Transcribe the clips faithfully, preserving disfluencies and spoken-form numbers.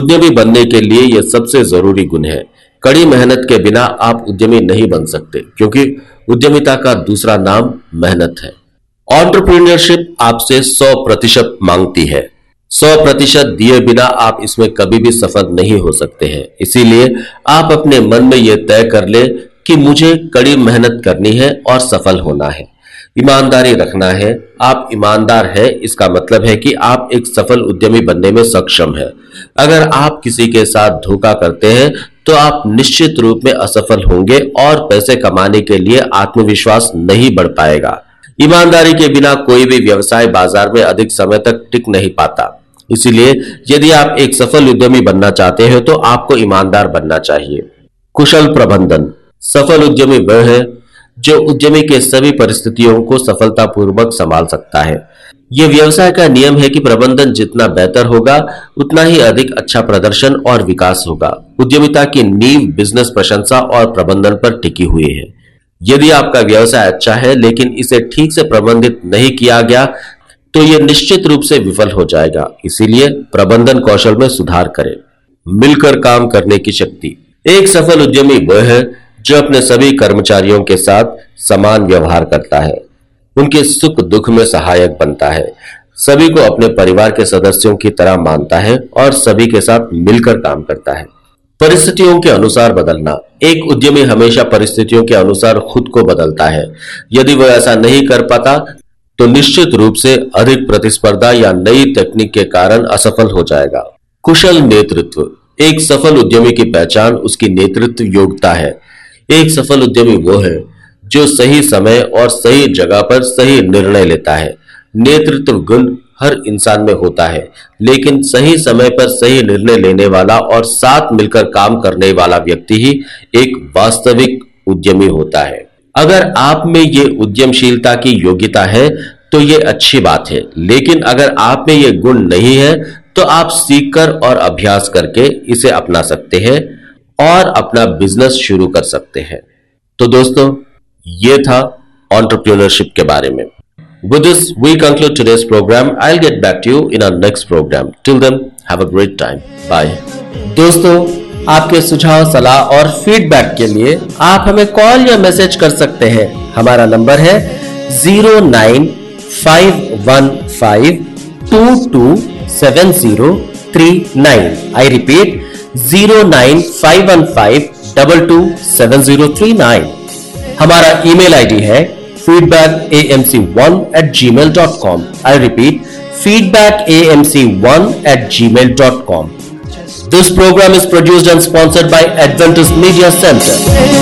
उद्यमी बनने के लिए यह सबसे जरूरी गुण है। कड़ी मेहनत के बिना आप उद्यमी नहीं बन सकते, क्योंकि उद्यमिता का दूसरा नाम मेहनत है। एंटरप्रेन्योरशिप आपसे सौ प्रतिशत मांगती है। सौ प्रतिशत दिए बिना आप इसमें कभी भी सफल नहीं हो सकते हैं। इसीलिए आप अपने मन में यह तय कर ले कि मुझे कड़ी मेहनत करनी है और सफल होना है, ईमानदारी रखना है। आप ईमानदार हैं, इसका मतलब है कि आप एक सफल उद्यमी बनने में सक्षम हैं। अगर आप किसी के साथ धोखा करते हैं तो आप निश्चित रूप में असफल होंगे और पैसे कमाने के लिए आत्मविश्वास नहीं बढ़ पाएगा। ईमानदारी के बिना कोई भी व्यवसाय बाजार में अधिक समय तक टिक नहीं पाता। इसलिए यदि आप एक सफल उद्यमी बनना चाहते हैं तो आपको ईमानदार बनना चाहिए। कुशल प्रबंधन। सफल उद्यमी वह है जो उद्यमी के सभी परिस्थितियों को सफलतापूर्वक संभाल सकता है। यह व्यवसाय का नियम है कि प्रबंधन जितना बेहतर होगा उतना ही अधिक अच्छा प्रदर्शन और विकास होगा। उद्यमिता की नींव बिजनेस प्रशंसा और प्रबंधन पर टिकी हुई है। यदि आपका व्यवसाय अच्छा है लेकिन इसे ठीक से प्रबंधित नहीं किया गया तो यह निश्चित रूप से विफल हो जाएगा। इसीलिए प्रबंधन कौशल में सुधार करें। मिलकर काम करने की शक्ति। एक सफल उद्यमी वह है जो अपने सभी कर्मचारियों के साथ समान व्यवहार करता है, उनके सुख दुख में सहायक बनता है, सभी को अपने परिवार के सदस्यों की तरह मानता है और सभी के साथ मिलकर काम करता है। परिस्थितियों के अनुसार बदलना। एक उद्यमी हमेशा परिस्थितियों के अनुसार खुद को बदलता है। यदि वह ऐसा नहीं कर पाता तो निश्चित रूप से अधिक प्रतिस्पर्धा या नई तकनीक के कारण असफल हो जाएगा। कुशल नेतृत्व। एक सफल उद्यमी की पहचान उसकी नेतृत्व योग्यता है। एक सफल उद्यमी वो है जो सही समय और सही जगह पर सही निर्णय लेता है। नेतृत्व गुण हर इंसान में होता है, लेकिन सही समय पर सही निर्णय लेने वाला और साथ मिलकर काम करने वाला व्यक्ति ही एक वास्तविक उद्यमी होता है। अगर आप में ये उद्यमशीलता की योग्यता है तो ये अच्छी बात है, लेकिन अगर आप में ये गुण नहीं है तो आप सीखकर और अभ्यास करके इसे अपना सकते हैं और अपना बिजनेस शुरू कर सकते हैं। तो दोस्तों, ये था एंटरप्रेन्योरशिप के बारे में। With this, we conclude today's program. I'll get back to you in our next program. Till then, have a great time. Bye. दोस्तों, आपके सुझाव, सलाह और फीडबैक के लिए आप हमें कॉल या मैसेज कर सकते हैं। हमारा नंबर है zero nine five one five to to seven zero three nine. I repeat, zero nine five one five double two seven zero three nine. हमारा ईमेल आईडी है feedback a m c one at gmail dot com. I repeat, feedback a m c one at gmail dot com. This program is produced and sponsored by Adventist Media Center.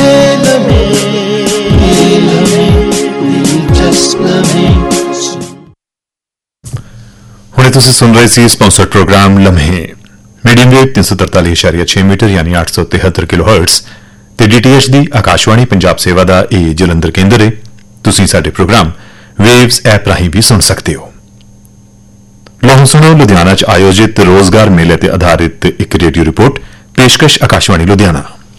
ਹੁਣੇ ਤੁਸੀਂ ਸੁਣ ਰਹੇ ਸੀ sponsored programme Lamhe medium wave तीन सौ तरतालीस दशमलव छह metre ਯਾਨੀ आठ सौ तिहत्तर ਕਿਲੋਹਰਟਜ਼ ਤੇ ਡੀਟੀਐਚ ਦੀ ਆਕਾਸ਼ਵਾਣੀ ਪੰਜਾਬ ਸੇਵਾ ਦਾ ਇਹ ਜਲੰਧਰ ਕੇਂਦਰ ਹੈ। ਤੁਸੀਂ ਸਾਡੇ ਪ੍ਰੋਗਰਾਮ ਵੇਵਸ ਐਪ ਰਾਹੀਂ ਵੀ ਸੁਣ ਸਕਦੇ ਹੋ। ਲੋ ਸੁਣੋ ਲੁਧਿਆਣਾ 'ਚ ਆਯੋਜਿਤ ਰੋਜ਼ਗਾਰ ਮੇਲੇ ਤੇ ਆਧਾਰਿਤ ਇੱਕ ਰੇਡੀਓ ਰਿਪੋਰਟ। ਪੇਸ਼ਕਸ਼ ਆਕਾਸ਼ਵਾਣੀ ਲੁਧਿਆਣਾ।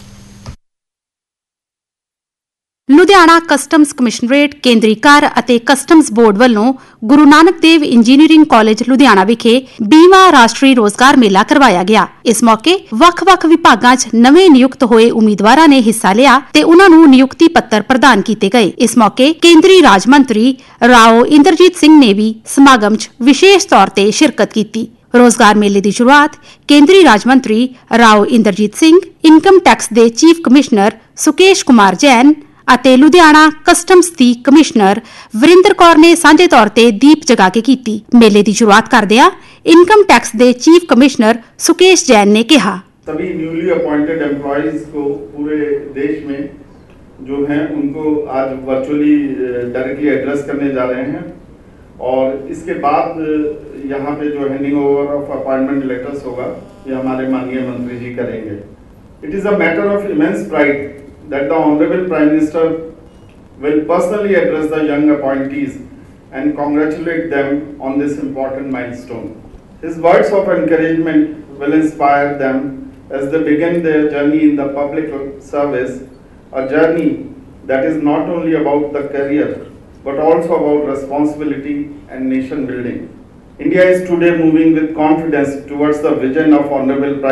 ਲੁਧਿਆਣਾ ਕਸਟਮਜ਼ ਕਮਿਸ਼ਨਰੇਟ, ਕੇਂਦਰੀ ਕਰ ਅਤੇ ਕਸਟਮਜ਼ ਬੋਰਡ ਵੱਲੋਂ ਗੁਰੂ ਨਾਨਕ ਦੇਵ ਇੰਜੀਨੀਅਰਿੰਗ ਕਾਲਜ ਲੁਧਿਆਣਾ ਵਿਖੇ ਵੀਹਵਾਂ ਰਾਸ਼ਟਰੀ ਰੋਜ਼ਗਾਰ ਮੇਲਾ ਕਰਵਾਇਆ ਗਿਆ। ਇਸ ਮੌਕੇ ਵੱਖ-ਵੱਖ ਵਿਭਾਗਾਂ 'ਚ ਨਵੇਂ ਨਿਯੁਕਤ ਹੋਏ ਉਮੀਦਵਾਰਾਂ ਨੇ ਹਿੱਸਾ ਲਿਆ ਤੇ ਉਨ੍ਹਾਂ ਨੂੰ ਨਿਯੁਕਤੀ ਪੱਤਰ ਪ੍ਰਦਾਨ ਕੀਤੇ ਗਏ। ਇਸ ਮੌਕੇ ਕੇਂਦਰੀ ਰਾਜ ਮੰਤਰੀ ਰਾਓ ਇੰਦਰਜੀਤ ਸਿੰਘ ਨੇ ਵੀ ਸਮਾਗਮ 'ਚ ਵਿਸ਼ੇਸ਼ ਤੌਰ ਤੇ ਸ਼ਿਰਕਤ ਕੀਤੀ। ਰੋਜ਼ਗਾਰ ਮੇਲੇ ਦੀ ਸ਼ੁਰੂਆਤ ਕੇਂਦਰੀ ਰਾਜ ਮੰਤਰੀ ਰਾਓ ਇੰਦਰਜੀਤ ਸਿੰਘ, ਇਨਕਮ ਟੈਕਸ ਦੇ ਚੀਫ ਕਮਿਸ਼ਨਰ ਸੁਕੇਸ਼ ਕੁਮਾਰ ਜੈਨ ਅਤੇ ਲੁਧਿਆਣਾ ਕਸਟਮਜ਼ ਦੀ ਕਮਿਸ਼ਨਰ ਵਰਿੰਦਰ ਕੌਰ ਨੇ ਸਾਂਝੇ ਤੌਰ ਤੇ ਦੀਪ ਜਗਾ ਕੇ ਕੀਤੀ। ਮੇਲੇ ਦੀ ਸ਼ੁਰੂਆਤ ਕਰਦਿਆਂ ਇਨਕਮ ਟੈक्स ਦੇ ਚੀਫ कमिश्नर सुकेश जैन ने कहा, सभी न्यूली अपॉइंटेड एम्प्लॉइज को पूरे देश में जो हैं उनको आज वर्चुअली डायरेक्टली एड्रेस करने जा रहे हैं और इसके बाद यहाँ पे जो handing over of appointment letters होगा ये हमारे माननीय मंत्री जी करेंगे। It is a matter of immense pride that the Honorable Prime Minister will personally address the young appointees and congratulate them on this important milestone. His words of encouragement will inspire them as they begin their journey in the public service, a journey that is not only about the career but also about responsibility and nation building. India is today moving with confidence towards the vision of Honorable Prime